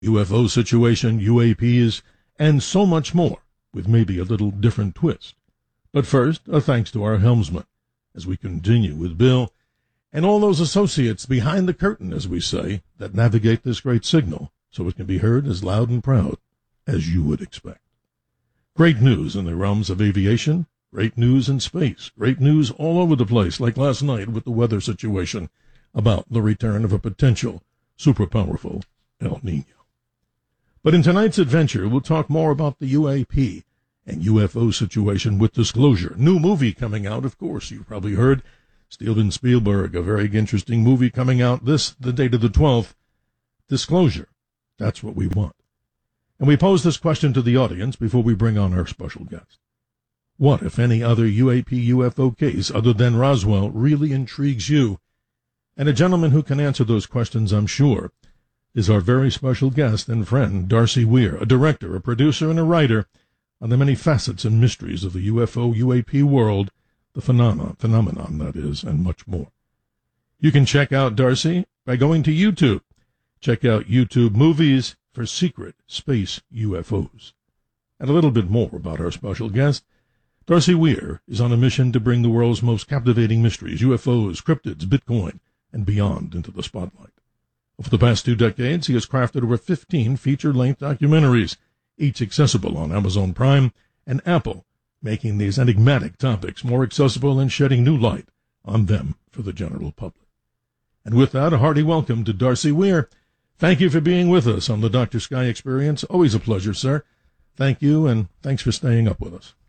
UFO situation, UAPs, and so much more, with maybe a little different twist. But first, a thanks to our helmsman, as we continue with Bill and all those associates behind the curtain, as we say, that navigate this great signal so it can be heard as loud and proud as you would expect. Great news in the realms of aviation, great news in space, great news all over the place, like last night with the weather situation about the return of a potential super powerful El Nino. But in tonight's adventure, we'll talk more about the UAP and UFO situation with Disclosure. New movie coming out, of course, you've probably heard. Steven Spielberg, a very interesting movie coming out the date of the 12th. Disclosure. That's what we want. And we pose this question to the audience before we bring on our special guest. What, if any, other UAP UFO case other than Roswell really intrigues you? And a gentleman who can answer those questions, I'm sure, is our very special guest and friend, Darcy Weir, a director, a producer, and a writer on the many facets and mysteries of the UFO UAP world, the phenomenon that is, and much more. You can check out Darcy by going to YouTube. Check out YouTube Movies for Secret Space UFOs. And a little bit more about our special guest. Darcy Weir is on a mission to bring the world's most captivating mysteries, UFOs, cryptids, Bitcoin, and beyond into the spotlight. Over the past 2 decades, he has crafted over 15 feature-length documentaries, each accessible on Amazon Prime and Apple, making these enigmatic topics more accessible and shedding new light on them for the general public. And with that, a hearty welcome to Darcy Weir. Thank you for being with us on the Dr. Sky Experience. Always a pleasure, sir. Thank you, and thanks for staying up with us.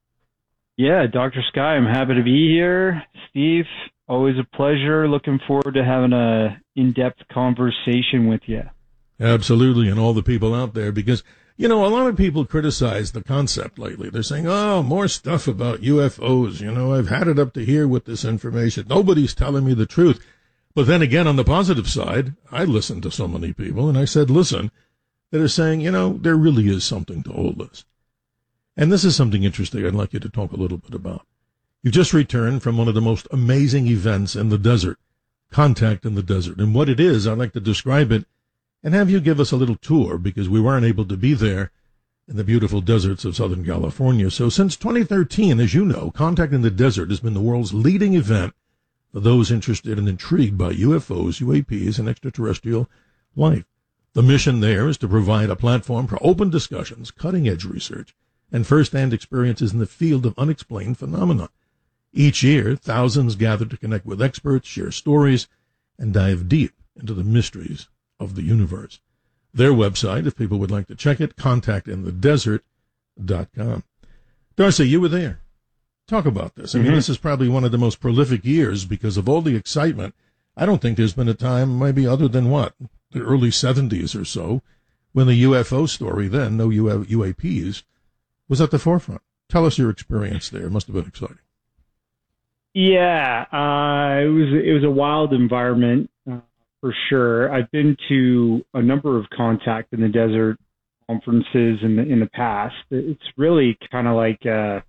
Yeah, Dr. Sky, I'm happy to be here. Steve, always a pleasure. Looking forward to having a in-depth conversation with you. Absolutely, and all the people out there, because a lot of people criticize the concept lately. They're saying, oh, more stuff about UFOs. I've had it up to here with this information. Nobody's telling me the truth. But then again, on the positive side, I listened to so many people, and I said, listen, that are saying, there really is something to all this. And this is something interesting I'd like you to talk a little bit about. You've just returned from one of the most amazing events in the desert, Contact in the Desert. And what it is, I'd like to describe it and have you give us a little tour, because we weren't able to be there in the beautiful deserts of Southern California. So since 2013, as you know, Contact in the Desert has been the world's leading event for those interested and intrigued by UFOs, UAPs, and extraterrestrial life. The mission there is to provide a platform for open discussions, cutting-edge research, and first-hand experiences in the field of unexplained phenomena. Each year, thousands gather to connect with experts, share stories, and dive deep into the mysteries of the universe. Their website, if people would like to check it, contactinthedesert.com. Darcy, you were there. Talk about this. I mean, this is probably one of the most prolific years because of all the excitement. I don't think there's been a time, maybe other than the early 70s or so, when the UFO story then, no UAPs, was at the forefront. Tell us your experience there. It must have been exciting. Yeah, it was a wild environment. For sure. I've been to a number of Contact in the Desert conferences in the past. It's really kind of like the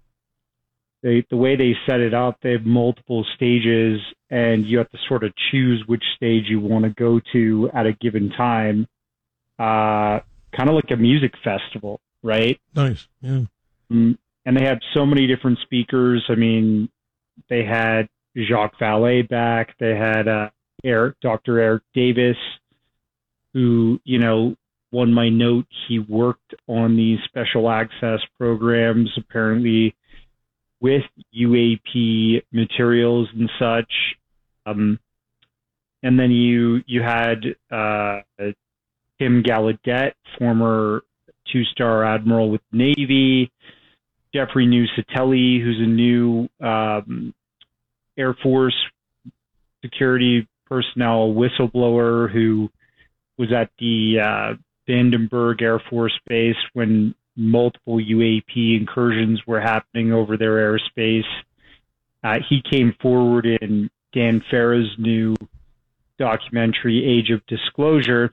way they set it up. They have multiple stages, and you have to sort of choose which stage you want to go to at a given time. Kind of like a music festival, right? Nice, yeah. And they had so many different speakers. I mean, they had Jacques Vallée back. They had Dr. Eric Davis, who, won my note. He worked on these special access programs, apparently with UAP materials and such. And then you had Tim Gallaudet, former 2-star admiral with the Navy, Jeffrey Nusatelli, who's a new Air Force security personnel whistleblower who was at the Vandenberg Air Force Base when multiple UAP incursions were happening over their airspace. He came forward in Dan Farah's new documentary, Age of Disclosure,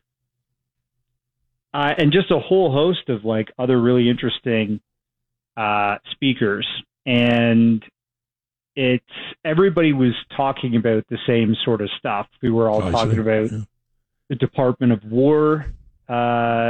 and just a whole host of other really interesting speakers. And everybody was talking about the same sort of stuff. We were all talking about the Department of War